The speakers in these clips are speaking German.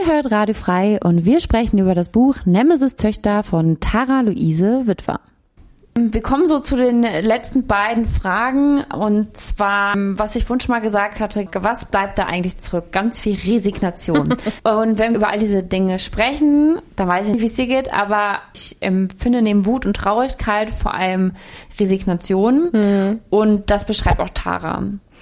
Ihr hört Radio Frei und wir sprechen über das Buch Nemesis-Töchter von Tara Luise Witwer. Wir kommen so zu den letzten beiden Fragen und zwar, was ich vorhin schon mal gesagt hatte, was bleibt da eigentlich zurück? Ganz viel Resignation. Und wenn wir über all diese Dinge sprechen, dann weiß ich nicht, wie es dir geht, aber ich empfinde neben Wut und Traurigkeit vor allem Resignation und das beschreibt auch Tara.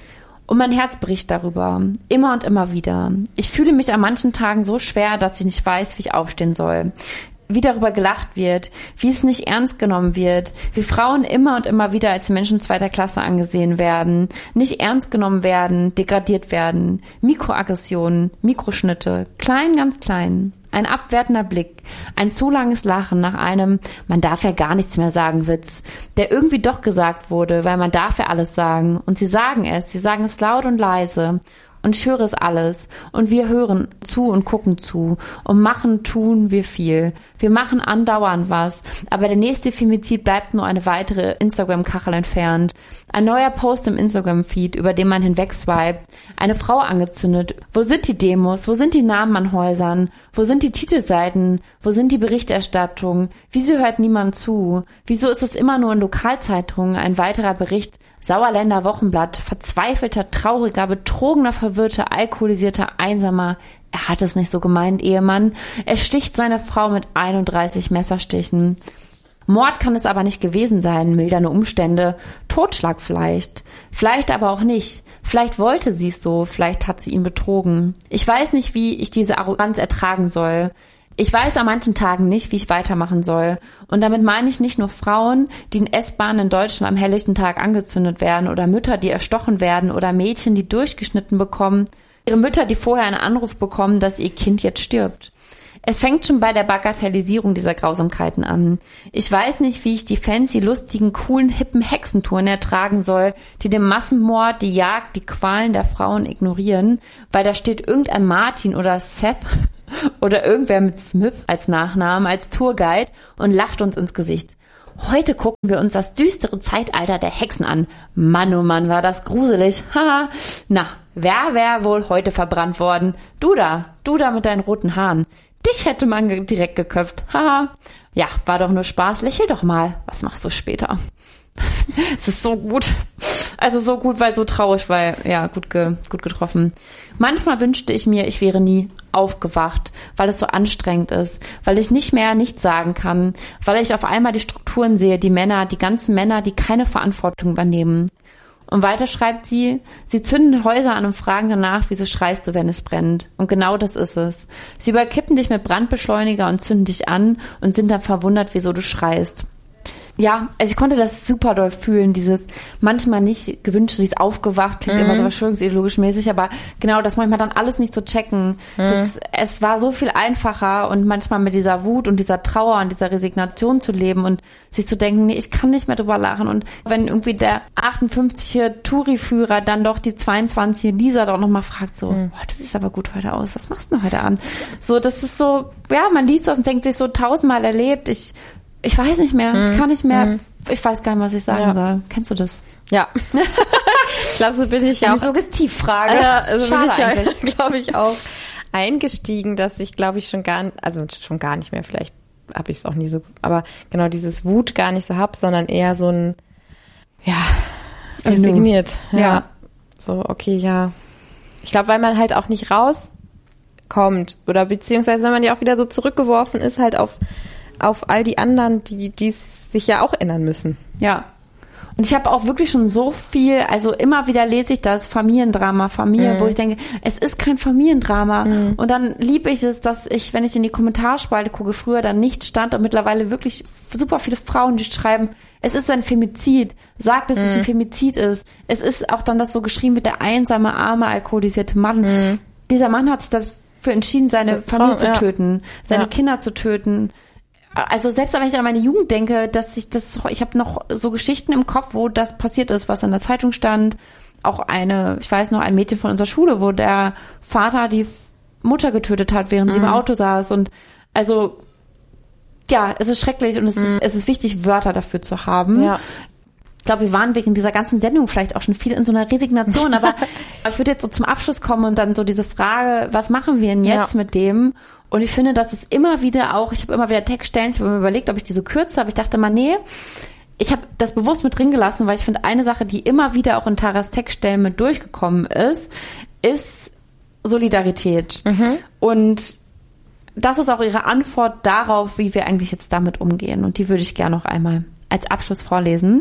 Und mein Herz bricht darüber, immer und immer wieder. Ich fühle mich an manchen Tagen so schwer, dass ich nicht weiß, wie ich aufstehen soll. Wie darüber gelacht wird, wie es nicht ernst genommen wird, wie Frauen immer und immer wieder als Menschen zweiter Klasse angesehen werden, nicht ernst genommen werden, degradiert werden, Mikroaggressionen, Mikroschnitte, klein, ganz klein, ein abwertender Blick, ein zu langes Lachen nach einem "Man darf ja gar nichts mehr sagen" Witz, der irgendwie doch gesagt wurde, weil man darf ja alles sagen und sie sagen es laut und leise. Und ich höre es alles. Und wir hören zu und gucken zu. Und machen, tun wir viel. Wir machen andauernd was. Aber der nächste Femizid bleibt nur eine weitere Instagram-Kachel entfernt. Ein neuer Post im Instagram-Feed, über den man hinweg swiped. Eine Frau angezündet. Wo sind die Demos? Wo sind die Namen an Häusern? Wo sind die Titelseiten? Wo sind die Berichterstattungen? Wieso hört niemand zu? Wieso ist es immer nur in Lokalzeitungen ein weiterer Bericht? Sauerländer Wochenblatt, verzweifelter, trauriger, betrogener, verwirrter, alkoholisierter, einsamer, er hat es nicht so gemeint, Ehemann. Er sticht seine Frau mit 31 Messerstichen. Mord kann es aber nicht gewesen sein, mildernde Umstände, Totschlag vielleicht. Vielleicht aber auch nicht. Vielleicht wollte sie es so, vielleicht hat sie ihn betrogen. Ich weiß nicht, wie ich diese Arroganz ertragen soll. Ich weiß an manchen Tagen nicht, wie ich weitermachen soll. Und damit meine ich nicht nur Frauen, die in S-Bahnen in Deutschland am helllichten Tag angezündet werden oder Mütter, die erstochen werden oder Mädchen, die durchgeschnitten bekommen. Ihre Mütter, die vorher einen Anruf bekommen, dass ihr Kind jetzt stirbt. Es fängt schon bei der Bagatellisierung dieser Grausamkeiten an. Ich weiß nicht, wie ich die fancy, lustigen, coolen, hippen Hexentouren ertragen soll, die den Massenmord, die Jagd, die Qualen der Frauen ignorieren, weil da steht irgendein Martin oder Seth oder irgendwer mit Smith als Nachnamen, als Tourguide und lacht uns ins Gesicht. Heute gucken wir uns das düstere Zeitalter der Hexen an. Mann, oh Mann, war das gruselig. Haha. Na, wer wäre wohl heute verbrannt worden? Du da mit deinen roten Haaren. Dich hätte man direkt geköpft. Haha. Ja, war doch nur Spaß. Lächel doch mal. Was machst du später? Es ist so gut. Also so gut, weil so traurig, weil, ja, gut getroffen. Manchmal wünschte ich mir, ich wäre nie aufgewacht, weil es so anstrengend ist, weil ich nicht mehr nichts sagen kann, weil ich auf einmal die Strukturen sehe, die ganzen Männer, die keine Verantwortung übernehmen. Und weiter schreibt sie zünden Häuser an und fragen danach, wieso schreist du, wenn es brennt? Und genau das ist es. Sie überkippen dich mit Brandbeschleuniger und zünden dich an und sind dann verwundert, wieso du schreist. Ja, also ich konnte das super doll fühlen, dieses manchmal nicht gewünscht, dieses aufgewacht, klingt immer so verschwörungsideologisch mäßig, aber genau, das manchmal dann alles nicht zu checken. Es war so viel einfacher und manchmal mit dieser Wut und dieser Trauer und dieser Resignation zu leben und sich zu denken, nee, ich kann nicht mehr drüber lachen. Und wenn irgendwie der 58er Touri-Führer dann doch die 22er Lisa doch nochmal fragt, so, du siehst aber gut heute aus, was machst du denn heute Abend? So, das ist so, ja, man liest das und denkt sich so 1000-mal erlebt, ich weiß nicht mehr, ich kann nicht mehr, ich weiß gar nicht, was ich sagen soll. Kennst du das? Ja. Ich glaube, so bin ich ja auch. Eine Suggestivfrage. Also Schade bin eigentlich. ich, glaube ich, auch eingestiegen, dass ich, glaube ich, schon gar nicht mehr, vielleicht habe ich es auch nie so, aber genau dieses Wut gar nicht so hab, sondern eher so ein, resigniert. Ja. So, okay, ja. Ich glaube, weil man halt auch nicht rauskommt oder beziehungsweise, wenn man ja auch wieder so zurückgeworfen ist, halt auf all die anderen, die sich ja auch ändern müssen. Ja. Und ich habe auch wirklich schon so viel, also immer wieder lese ich das Familiendrama, wo ich denke, es ist kein Familiendrama. Und dann liebe ich es, dass ich, wenn ich in die Kommentarspalte gucke, früher dann nicht stand und mittlerweile wirklich super viele Frauen, die schreiben, es ist ein Femizid, sagt, dass es ein Femizid ist. Es ist auch dann das so geschrieben wird, der einsame, arme, alkoholisierte Mann. Dieser Mann hat sich dafür entschieden, seine Familie zu töten, seine Kinder zu töten. Also selbst wenn ich an meine Jugend denke, ich habe noch so Geschichten im Kopf, wo das passiert ist, was in der Zeitung stand. Auch ein Mädchen von unserer Schule, wo der Vater die Mutter getötet hat, während sie im Auto saß. Und also, ja, es ist schrecklich und es ist wichtig, Wörter dafür zu haben. Ja. glaube, wir waren wegen dieser ganzen Sendung vielleicht auch schon viel in so einer Resignation, aber ich würde jetzt so zum Abschluss kommen und dann so diese Frage, was machen wir denn jetzt mit dem? Und ich finde, dass es immer wieder auch, ich habe immer wieder Textstellen, ich habe mir überlegt, ob ich die so kürze, aber ich dachte mal, nee, ich habe das bewusst mit drin gelassen, weil ich finde, eine Sache, die immer wieder auch in Taras Textstellen mit durchgekommen ist Solidarität. Und das ist auch ihre Antwort darauf, wie wir eigentlich jetzt damit umgehen. Und die würde ich gerne noch einmal als Abschluss vorlesen.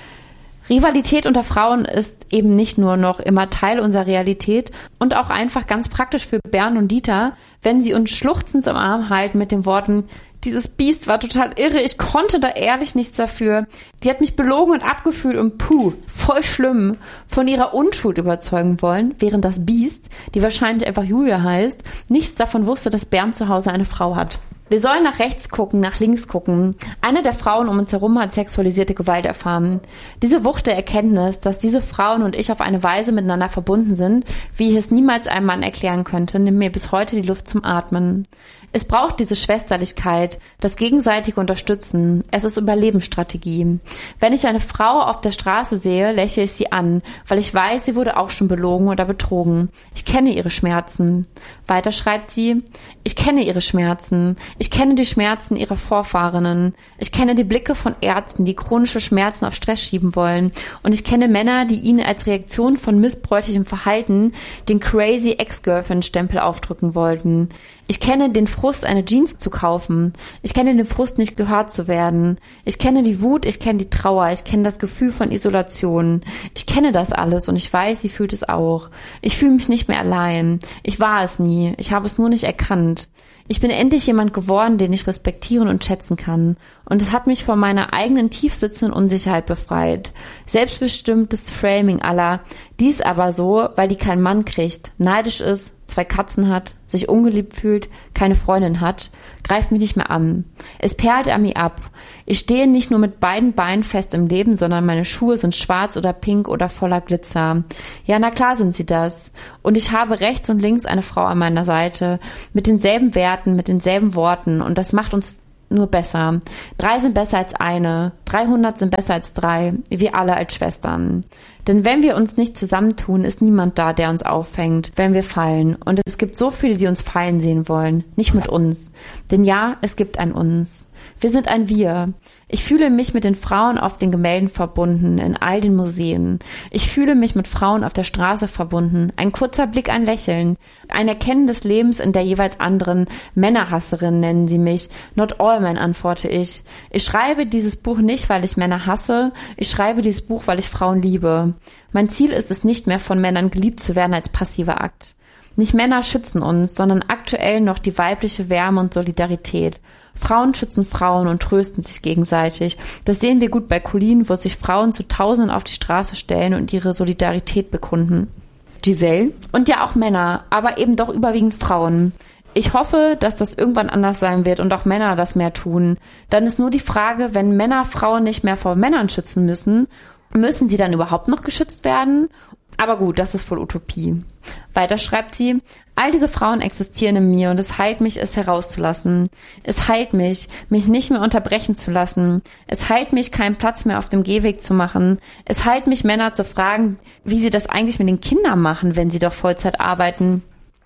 Rivalität unter Frauen ist eben nicht nur noch immer Teil unserer Realität und auch einfach ganz praktisch für Bernd und Dieter, wenn sie uns schluchzend im Arm halten mit den Worten, dieses Biest war total irre, ich konnte da ehrlich nichts dafür. Die hat mich belogen und abgefühlt und voll schlimm, von ihrer Unschuld überzeugen wollen, während das Biest, die wahrscheinlich einfach Julia heißt, nichts davon wusste, dass Bernd zu Hause eine Frau hat. Wir sollen nach rechts gucken, nach links gucken. Eine der Frauen um uns herum hat sexualisierte Gewalt erfahren. Diese Wucht der Erkenntnis, dass diese Frauen und ich auf eine Weise miteinander verbunden sind, wie ich es niemals einem Mann erklären könnte, nimmt mir bis heute die Luft zum Atmen. Es braucht diese Schwesterlichkeit, das gegenseitige Unterstützen. Es ist Überlebensstrategie. Wenn ich eine Frau auf der Straße sehe, lächle ich sie an, weil ich weiß, sie wurde auch schon belogen oder betrogen. Ich kenne ihre Schmerzen. Weiter schreibt sie, ich kenne ihre Schmerzen. Ich kenne die Schmerzen ihrer Vorfahrinnen. Ich kenne die Blicke von Ärzten, die chronische Schmerzen auf Stress schieben wollen. Und ich kenne Männer, die ihnen als Reaktion von missbräuchlichem Verhalten den crazy Ex-Girlfriend-Stempel aufdrücken wollten. Ich kenne den Frust, eine Jeans zu kaufen. Ich kenne den Frust, nicht gehört zu werden. Ich kenne die Wut, ich kenne die Trauer, ich kenne das Gefühl von Isolation. Ich kenne das alles und ich weiß, sie fühlt es auch. Ich fühle mich nicht mehr allein. Ich war es nie. Ich habe es nur nicht erkannt. Ich bin endlich jemand geworden, den ich respektieren und schätzen kann. Und es hat mich von meiner eigenen tiefsitzenden Unsicherheit befreit. Selbstbestimmtes Framing aller, dies aber so, weil die keinen Mann kriegt, neidisch ist, 2 Katzen hat, sich ungeliebt fühlt, keine Freundin hat, greift mich nicht mehr an. Es perlt an mir ab. Ich stehe nicht nur mit beiden Beinen fest im Leben, sondern meine Schuhe sind schwarz oder pink oder voller Glitzer. Ja, na klar sind sie das. Und ich habe rechts und links eine Frau an meiner Seite, mit denselben Werten, mit denselben Worten. Und das macht uns nur besser. 3 sind besser als eine, 300 sind besser als 3, wir alle als Schwestern. Denn wenn wir uns nicht zusammentun, ist niemand da, der uns auffängt, wenn wir fallen. Und es gibt so viele, die uns fallen sehen wollen, nicht mit uns. Denn ja, es gibt ein Uns. Wir sind ein Wir. Ich fühle mich mit den Frauen auf den Gemälden verbunden, in all den Museen. Ich fühle mich mit Frauen auf der Straße verbunden. Ein kurzer Blick, ein Lächeln. Ein Erkennen des Lebens in der jeweils anderen. Männerhasserin nennen sie mich. Not all men, antworte ich. Ich schreibe dieses Buch nicht, weil ich Männer hasse. Ich schreibe dieses Buch, weil ich Frauen liebe. Mein Ziel ist es nicht mehr, von Männern geliebt zu werden als passiver Akt. Nicht Männer schützen uns, sondern aktuell noch die weibliche Wärme und Solidarität. Frauen schützen Frauen und trösten sich gegenseitig. Das sehen wir gut bei Colleen, wo sich Frauen zu Tausenden auf die Straße stellen und ihre Solidarität bekunden. Giselle. Und ja auch Männer, aber eben doch überwiegend Frauen. Ich hoffe, dass das irgendwann anders sein wird und auch Männer das mehr tun. Dann ist nur die Frage, wenn Männer Frauen nicht mehr vor Männern schützen müssen, müssen sie dann überhaupt noch geschützt werden? Aber gut, das ist voll Utopie. Weiter schreibt sie, all diese Frauen existieren in mir und es heilt mich, es herauszulassen. Es heilt mich nicht mehr unterbrechen zu lassen. Es heilt mich, keinen Platz mehr auf dem Gehweg zu machen. Es heilt mich, Männer zu fragen, wie sie das eigentlich mit den Kindern machen, wenn sie doch Vollzeit arbeiten.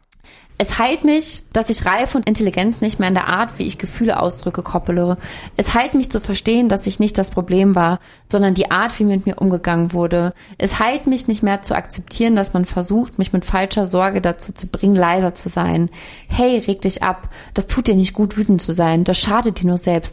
Es heilt mich, dass ich Reife und Intelligenz nicht mehr in der Art, wie ich Gefühle ausdrücke, koppele. Es heilt mich zu verstehen, dass ich nicht das Problem war, sondern die Art, wie mit mir umgegangen wurde. Es heilt mich nicht mehr zu akzeptieren, dass man versucht, mich mit falscher Sorge dazu zu bringen, leiser zu sein. Hey, reg dich ab. Das tut dir nicht gut, wütend zu sein. Das schadet dir nur selbst.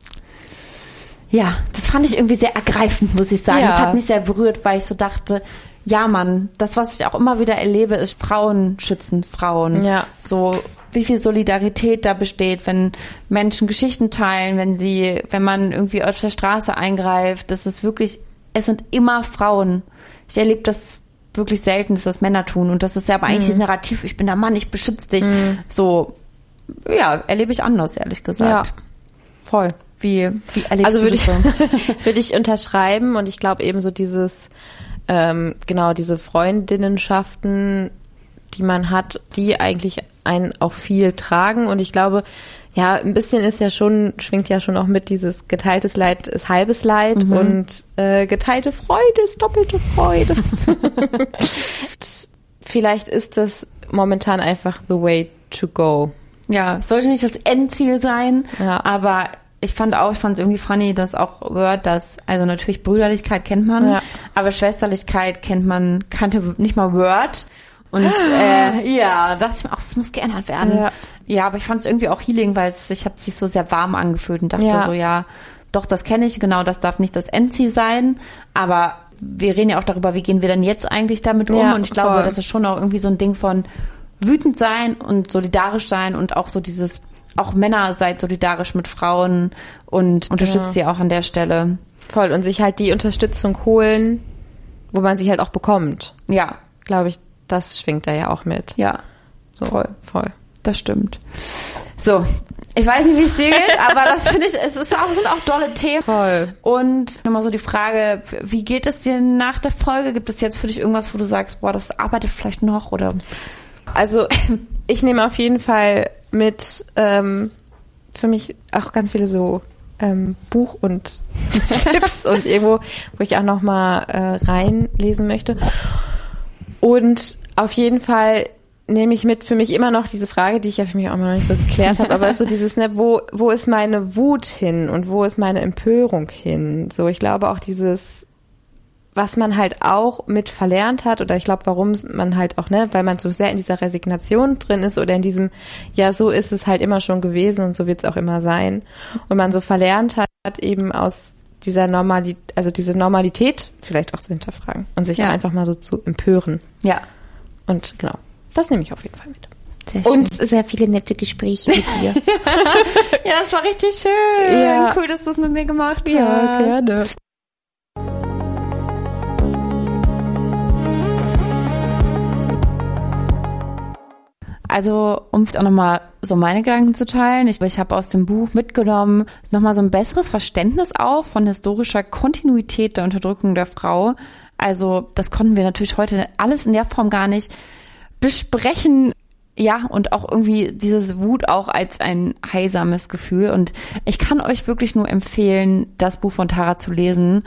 Ja, das fand ich irgendwie sehr ergreifend, muss ich sagen. Ja. Das hat mich sehr berührt, weil ich so dachte, ja, Mann, das, was ich auch immer wieder erlebe, ist Frauen schützen Frauen. Ja. So, wie viel Solidarität da besteht, wenn Menschen Geschichten teilen, wenn man irgendwie auf der Straße eingreift. Das ist wirklich, es sind immer Frauen. Ich erlebe das wirklich selten, dass das Männer tun. Und das ist ja aber eigentlich dieses Narrativ, ich bin der Mann, ich beschütze dich. So, ja, erlebe ich anders, ehrlich gesagt. Ja, voll. Wie erlebst du das so? Würde ich unterschreiben und ich glaube eben so dieses diese Freundinnenschaften, die man hat, die eigentlich einen auch viel tragen. Und ich glaube, Ja, ein bisschen schwingt ja schon auch mit, dieses geteiltes Leid ist halbes Leid und geteilte Freude ist doppelte Freude. Vielleicht ist das momentan einfach the way to go. Ja, sollte nicht das Endziel sein, aber ich fand es irgendwie funny, dass auch also natürlich Brüderlichkeit kennt man, aber Schwesterlichkeit kannte nicht mal Word. Und dachte ich mir auch, es muss geändert werden. Ja, aber ich fand es irgendwie auch healing, weil ich habe sich so sehr warm angefühlt und dachte so, ja, doch, das kenne ich, genau, das darf nicht das Endziel sein, aber wir reden ja auch darüber, wie gehen wir denn jetzt eigentlich damit um, und ich glaube, das ist schon auch irgendwie so ein Ding von wütend sein und solidarisch sein und auch so dieses, auch Männer seid solidarisch mit Frauen und unterstützt sie auch an der Stelle. Voll, und sich halt die Unterstützung holen, wo man sie halt auch bekommt. Ja. Glaube ich, das schwingt da ja auch mit. Ja, so, voll. Das stimmt. So, ich weiß nicht, wie es dir geht, aber das finde ich, sind auch tolle Themen. Voll. Und nochmal so die Frage, wie geht es dir nach der Folge? Gibt es jetzt für dich irgendwas, wo du sagst, boah, das arbeitet vielleicht noch, oder? Also, ich nehme auf jeden Fall mit, für mich auch ganz viele so Buch- und Tipps und irgendwo, wo ich auch nochmal reinlesen möchte. Und auf jeden Fall nehme ich mit für mich immer noch diese Frage, die ich ja für mich auch immer noch nicht so geklärt habe, aber so dieses, ne, wo ist meine Wut hin und wo ist meine Empörung hin? So, ich glaube auch dieses, was man halt auch mit verlernt hat, oder ich glaube, warum man halt auch, ne, weil man so sehr in dieser Resignation drin ist oder in diesem, ja, so ist es halt immer schon gewesen und so wird es auch immer sein. Und man so verlernt hat, eben aus dieser diese Normalität vielleicht auch zu hinterfragen und sich auch einfach mal so zu empören. Ja. Und genau, das nehme ich auf jeden Fall mit. Sehr schön. Und sehr viele nette Gespräche mit dir. Ja, das war richtig schön. Ja. Cool, dass du es mit mir gemacht hast. Ja, gerne. Also, um auch nochmal so meine Gedanken zu teilen, ich habe aus dem Buch mitgenommen, nochmal so ein besseres Verständnis auch von historischer Kontinuität der Unterdrückung der Frau. Also, das konnten wir natürlich heute alles in der Form gar nicht besprechen. Ja, und auch irgendwie dieses Wut auch als ein heilsames Gefühl. Und ich kann euch wirklich nur empfehlen, das Buch von Tara zu lesen.